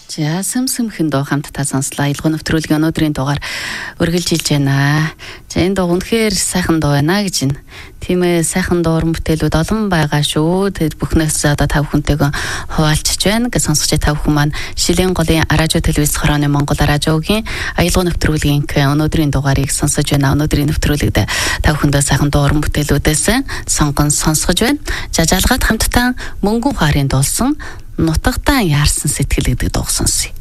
За сэм доо хамтдаа сонслоо. Аялал нэвтрүүлгийн өнөөдрийн дугаар үргэлжилж байна. За энэ дуу үнэхээр сайхан дуу байна гэж байна. Тийм ээ, сайхан дууран бүтээлүүд олон байгаа шүү. Тэгэд бүхнээс одоо тав хүнтэйгээ хуваалцж байна. Гэж сонсогч тав хүн маань Шилийн голын радио телевиз хорооны Монгол радиогийн аялал нэвтрүүлгийн өнөөдрийн дугаарыг сонсож байна. Өнөөдрийн нэвтрүүлэгт тав хүндээ сайхан дууран бүтээлүүдээс сонгон сонсгож байна. За жалгаад хамтдаа мөнгөн хаарын дуулсан Нутагтаа яарсан сэтгэл гэдэг дуу сонсъё.